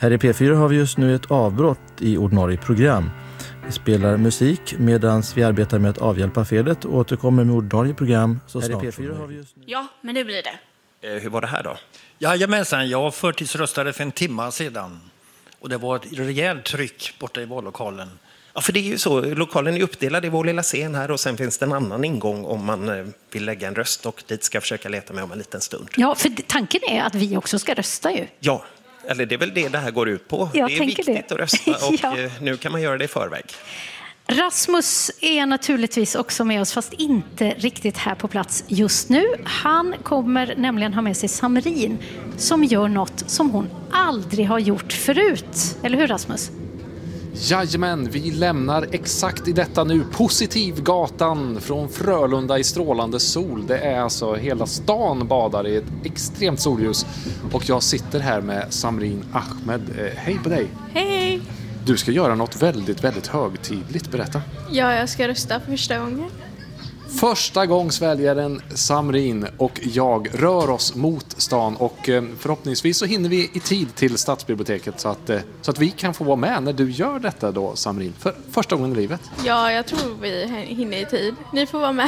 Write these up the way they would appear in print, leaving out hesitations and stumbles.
Här i P4 har vi just nu ett avbrott i ordinarie program. Vi spelar musik medan vi arbetar med att avhjälpa felet och återkommer med ordinarie program så snart. P4 har vi just nu. Ja, men nu blir det. Hur var det här då? Jajamensan, jag förtidsröstade för en timme sedan. Och det var ett rejält tryck borta i vallokalen. Ja, för det är ju så. Lokalen är uppdelad i vår lilla scen här och sen finns det en annan ingång om man vill lägga en röst och dit ska jag försöka leta mig om en liten stund. Ja, för tanken är att vi också ska rösta ju. Ja, eller det är väl det här går ut på. Jag det är tänker viktigt det. att rösta och Ja. Nu kan man göra det i förväg. Rasmus är naturligtvis också med oss, fast inte riktigt här på plats just nu. Han kommer nämligen ha med sig Samrin som gör något som hon aldrig har gjort förut. Eller hur, Rasmus? Jajamän, vi lämnar exakt i detta nu Positivgatan från Frölunda i strålande sol. Det är alltså hela stan badar i ett extremt solljus. Och jag sitter här med Samrin Ahmed. Hej på dig! Hej! Du ska göra något väldigt, väldigt högtidligt. Berätta. Ja, jag ska rösta för första gången. Första gångsväljaren Samrin och jag rör oss mot stan och förhoppningsvis så hinner vi i tid till stadsbiblioteket så att vi kan få vara med när du gör detta då, Samrin, för första gången i livet. Ja, jag tror vi hinner i tid. Ni får vara med.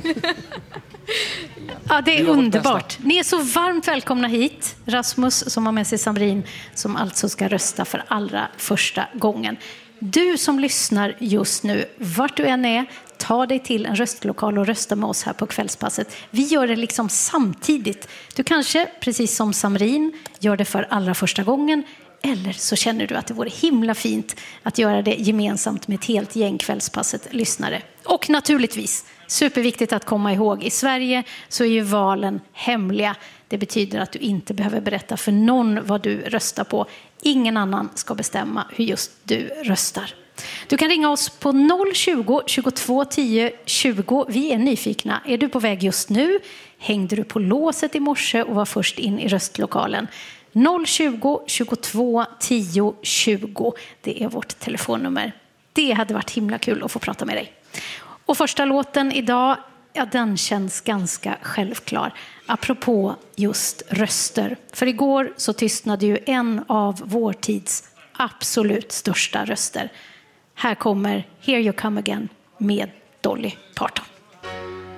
Ja, det är underbart. Ni är så varmt välkomna hit. Rasmus som har med sig Samrin som alltså ska rösta för allra första gången. Du som lyssnar just nu, vart du än är, ta dig till en röstlokal och rösta med oss här på kvällspasset. Vi gör det liksom samtidigt. Du kanske, precis som Samrin, gör det för allra första gången. Eller så känner du att det vore himla fint att göra det gemensamt med ett helt gäng kvällspasset-lyssnare. Och naturligtvis, superviktigt att komma ihåg, i Sverige så är ju valen hemliga. Det betyder att du inte behöver berätta för någon vad du röstar på. Ingen annan ska bestämma hur just du röstar. Du kan ringa oss på 020 22 10 20. Vi är nyfikna. Är du på väg just nu? Hängde du på låset i morse och var först in i röstlokalen? 020 22 10 20. Det är vårt telefonnummer. Det hade varit himla kul att få prata med dig. Och första låten idag, ja, den känns ganska självklar. Apropå just röster. För igår så tystnade ju en av vår tids absolut största röster. Här kommer Here You Come Again med Dolly Parton.